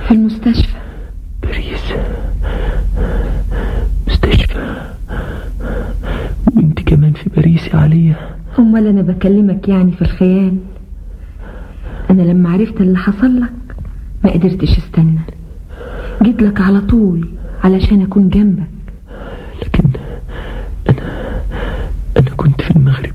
في المستشفى. باريس؟ مستشفى؟ وانت كمان في باريس يا عليا؟ امال انا بكلمك يعني في الخيال. انا لما عرفت اللي حصل لك ما قدرتش استنى، جيت لك على طول علشان اكون جنبك. لكن انا كنت في المغرب،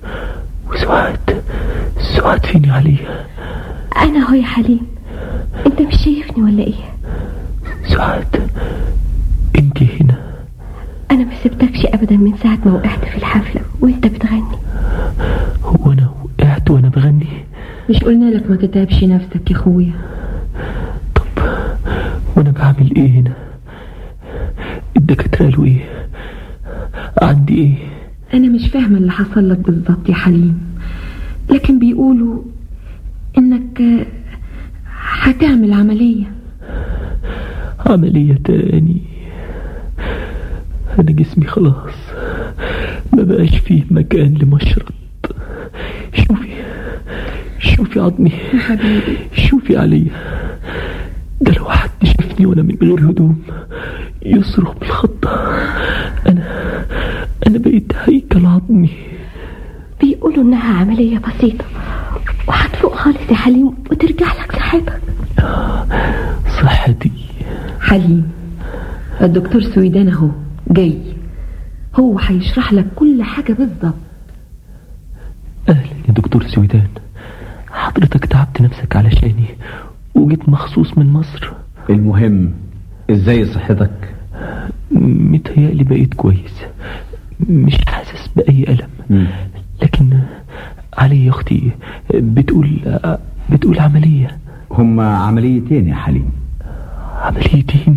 وسعاد فين يا عليا؟ انا هو يا حليم، انت مش شايفني ولا ايه؟ سعاد انت هنا؟ انا ما سبتكش ابدا من ساعة ما وقعت في الحفلة وانت بتغني. هو انا وقعت وانا بغني؟ مش قلنا لك ما تتعبش نفسك يا اخويا؟ طب وانا بعمل ايه هنا؟ الدكاترة قالوا ايه؟ عندي ايه؟ انا مش فاهمة اللي حصل لك بالظبط يا حليم، لكن بيقولوا انك هتعمل عملية. عملية تاني؟ انا جسمي خلاص ما بقاش فيه مكان لمشرط. شوفي عظمي يا حبيبي، شوفي عليا، ده لو حد شافني وانا من غير هدوم يصرخ بالخطة. انا بقيت هيكل عظمي. بيقولوا انها عملية بسيطة وهتفوق خالص يا حليم وترجع لك صحتك. صحتي؟ حليم، الدكتور سويدان اهو جاي، هو هيشرح لك كل حاجة بالظبط. اهلا يا دكتور سويدان، حضرتك تعبت نفسك علشاني وجيت مخصوص من مصر. المهم ازاي صحتك؟ متهيألي بقيت كويس، مش حاسس بأي ألم. لكن علي اختي بتقول عملية. هما عمليتين يا حليم. عمليتين؟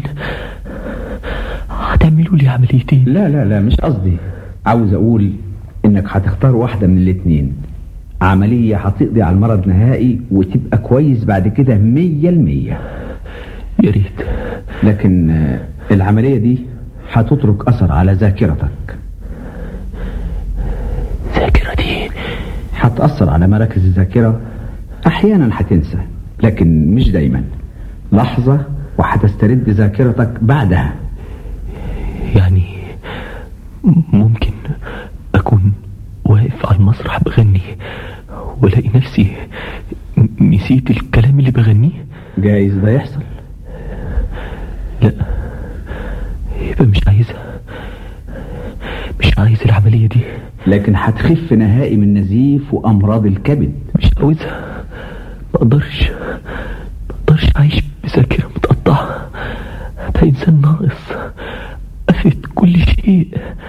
هتعملوا لي عمليتين؟ لا مش قصدي، عاوز اقول انك هتختار واحدة من الاتنين. عملية هتقضي على المرض نهائي وتبقى كويس بعد كده 100%. يا ريت. لكن العملية دي هتترك اثر على ذاكرتك. ذاكرتي؟ هتأثر على مراكز الذاكرة، احيانا هتنسى لكن مش دايما. لحظة وهتسترد ذاكرتك بعدها. يعني ممكن اكون واقف على المسرح بغني والاقي نفسي نسيت الكلام اللي بغنيه؟ جايز ده يحصل. لا، يبقى مش عايز العملية دي. لكن هتخف نهائي من نزيف وامراض الكبد. مش عاوزها، ما اقدرش اعيش بذاكرة متقطعة. ده انسان ناقص، افقد كل شيء.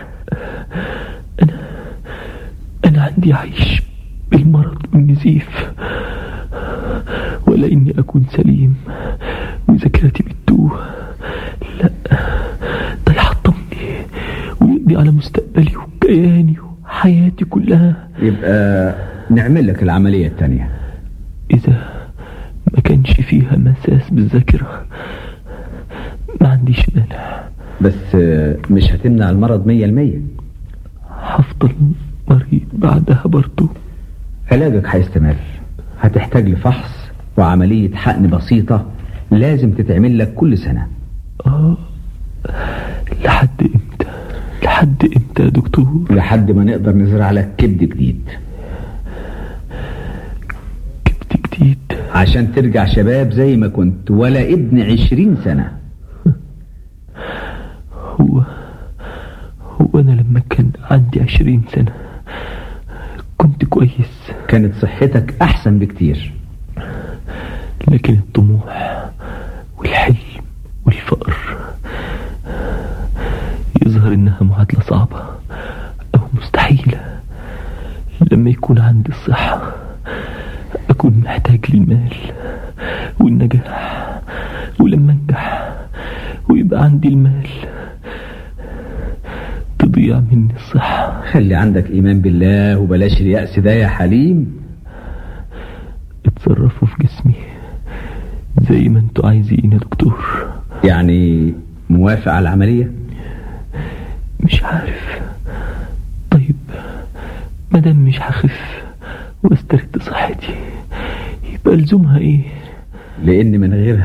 انا عندي عيش بالمرض والنزيف، ولا اني اكون سليم وذاكرتي بتتوه. لا، ده يحطمني ويقضي على مستقبلي وكياني وحياتي كلها. يبقى نعمل لك العملية التانية. اذا ما كانش فيها مساس بالذاكرة ما عنديش مانع. بس مش هتمنع المرض 100%. هفضل مريض بعدها برضو. علاجك هيستمر، هتحتاج لفحص وعملية حقن بسيطة لازم تتعمل لك كل سنة. لحد امتى يا دكتور؟ لحد ما نقدر نزرع لك كبد جديد. كبد جديد؟ عشان ترجع شباب زي ما كنت، ولا ابن 20 سنة. هو أنا لما كان عندي 20 سنة كنت كويس، كانت صحتك أحسن بكتير. لكن الطموح والحلم والفقر يظهر إنها معادلة صعبة أو مستحيلة. لما يكون عندي الصحة أكون محتاج للمال والنجاح، ولما أنجح ويبقى عندي المال تضيع مني الصحة. خلي عندك إيمان بالله وبلاش اليأس ده يا حليم. اتصرفوا في جسمي زي ما انتوا عايزين يا دكتور. يعني موافق على العملية؟ مش عارف. طيب مادام مش هخف واسترد صحتي يبقى لزومها ايه؟ لأن من غيرها